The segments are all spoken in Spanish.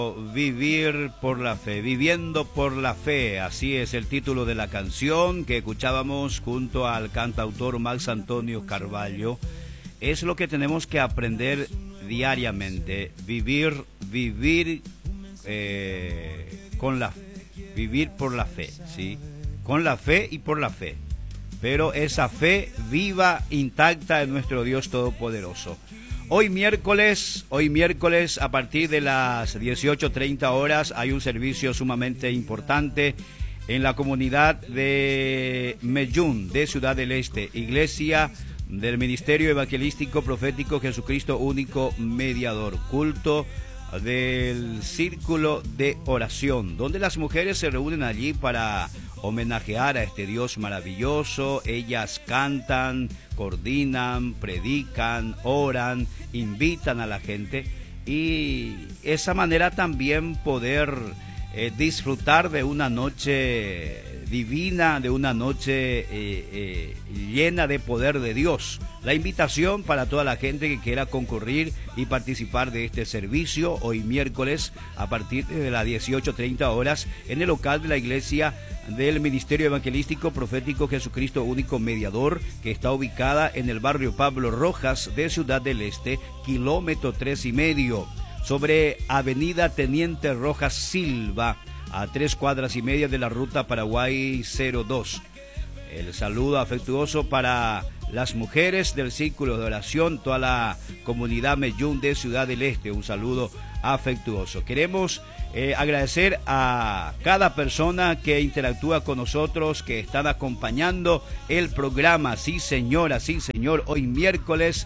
Vivir por la fe, viviendo por la fe, así es el título de la canción que escuchábamos junto al cantautor Max Antonio Carvalho. Es lo que tenemos que aprender diariamente, vivir por la fe, ¿sí? Con la fe y por la fe, pero esa fe viva, intacta en nuestro Dios Todopoderoso. Hoy miércoles, a partir de las 18:30 horas, hay un servicio sumamente importante en la comunidad de Medellín, de Ciudad del Este, Iglesia del Ministerio Evangelístico Profético Jesucristo Único Mediador, culto del Círculo de Oración, donde las mujeres se reúnen allí para homenajear a este Dios maravilloso. Ellas cantan, coordinan, predican, oran, invitan a la gente y esa manera también poder disfrutar de una noche divina, de una noche llena de poder de Dios. La invitación para toda la gente que quiera concurrir y participar de este servicio hoy miércoles a partir de las 18:30 horas en el local de la Iglesia del Ministerio Evangelístico Profético Jesucristo Único Mediador, que está ubicada en el barrio Pablo Rojas de Ciudad del Este, kilómetro 3,5, sobre Avenida Teniente Rojas Silva, a 3 cuadras y media de la ruta Paraguay 02. El saludo afectuoso para las mujeres del Círculo de Oración, toda la comunidad Medellín de Ciudad del Este, un saludo afectuoso. Queremos agradecer a cada persona que interactúa con nosotros, que están acompañando el programa. Sí, señora, sí, señor. Hoy miércoles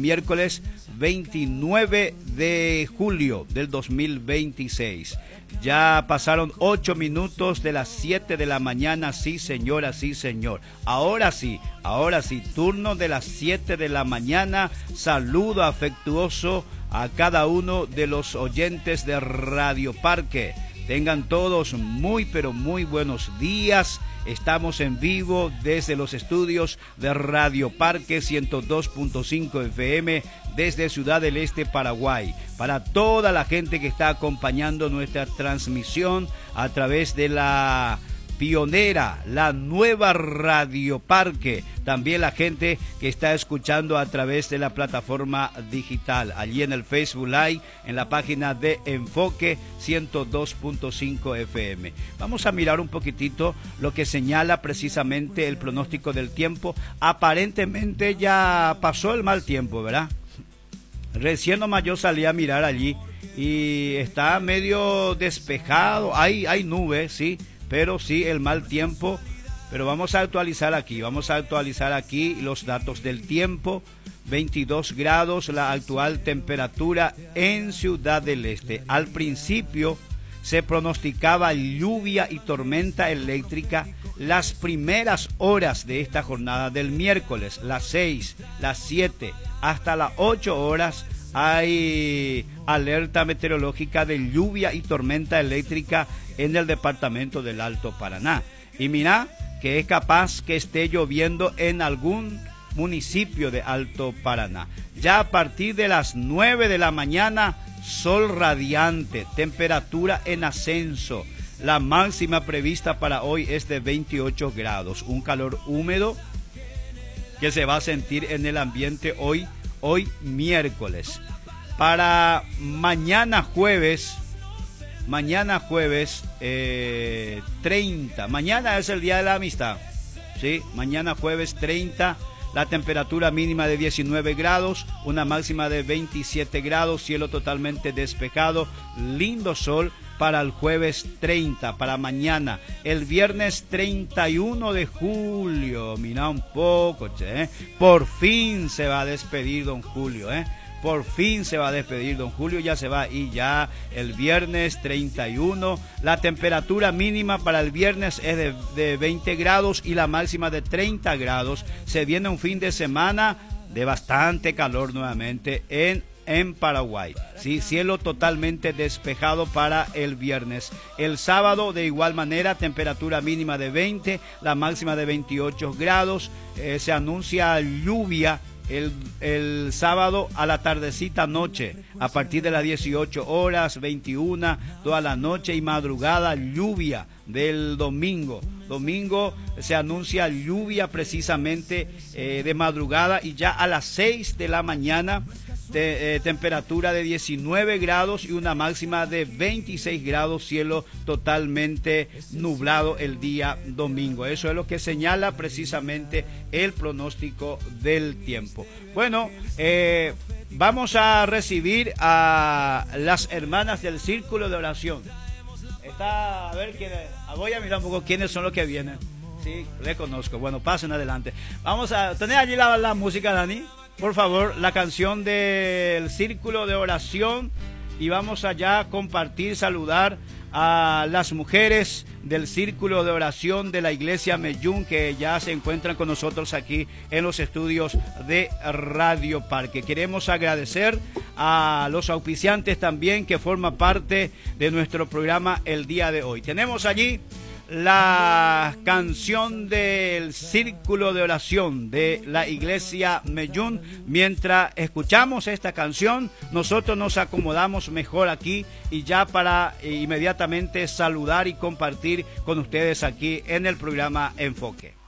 29 de julio del 2026. Ya pasaron 8 minutos de las 7 de la mañana, sí señora, sí señor. Ahora sí, turno de las 7 de la mañana. Saludo afectuoso a cada uno de los oyentes de Radio Parque. Tengan todos muy, pero muy buenos días. Estamos en vivo desde los estudios de Radio Parque 102.5 FM desde Ciudad del Este, Paraguay. Para toda la gente que está acompañando nuestra transmisión a través de la pionera, la nueva Radio Parque. También la gente que está escuchando a través de la plataforma digital, allí en el Facebook Live, en la página de Enfoque 102.5 FM. Vamos a mirar un poquitito lo que señala precisamente el pronóstico del tiempo. Aparentemente ya pasó el mal tiempo, ¿verdad? Recién nomás yo salí a mirar allí y está medio despejado, hay nubes, sí, pero sí el mal tiempo. Pero vamos a actualizar aquí los datos del tiempo. 22 grados la actual temperatura en Ciudad del Este. Al principio se pronosticaba lluvia y tormenta eléctrica las primeras horas de esta jornada del miércoles, las 6, las 7, hasta las 8 horas. Hay alerta meteorológica de lluvia y tormenta eléctrica en el departamento del Alto Paraná. Y mira que es capaz que esté lloviendo en algún municipio de Alto Paraná. Ya a partir de las 9 de la mañana, sol radiante, temperatura en ascenso. La máxima prevista para hoy es de 28 grados. Un calor húmedo que se va a sentir en el ambiente hoy miércoles. Para mañana jueves 30, mañana es el Día de la Amistad, ¿sí? Mañana jueves 30, la temperatura mínima de 19 grados, una máxima de 27 grados, cielo totalmente despejado, lindo sol para el jueves 30, para mañana. El viernes 31 de julio, mira un poco, por fin se va a despedir don Julio, Por fin se va a despedir don Julio, ya se va, y ya el viernes 31, la temperatura mínima para el viernes es de 20 grados y la máxima de 30 grados. Se viene un fin de semana de bastante calor nuevamente en Paraguay. Sí, cielo totalmente despejado para el viernes. El sábado de igual manera, temperatura mínima de 20, la máxima de 28 grados. Se anuncia lluvia el sábado a la tardecita noche, a partir de las 18 horas, 21, toda la noche y madrugada, lluvia del domingo. Domingo se anuncia lluvia precisamente de madrugada, y ya a las 6 de la mañana temperatura de 19 grados y una máxima de 26 grados, cielo totalmente nublado el día domingo. Eso es lo que señala precisamente el pronóstico del tiempo. Bueno, vamos a recibir a las hermanas del Círculo de Oración. A ver, voy a mirar un poco quiénes son los que vienen. Sí, reconozco. Bueno, pasen adelante. Vamos a tener allí la música, Dani. Por favor, la canción del Círculo de Oración, y vamos allá a compartir, saludar a las mujeres del Círculo de Oración de la Iglesia Medellín, que ya se encuentran con nosotros aquí en los estudios de Radio Parque. Queremos agradecer a los auspiciantes también que forman parte de nuestro programa el día de hoy. Tenemos allí la canción del Círculo de Oración de la Iglesia Medellín. Mientras escuchamos esta canción, nosotros nos acomodamos mejor aquí, y ya para inmediatamente saludar y compartir con ustedes aquí en el programa Enfoque.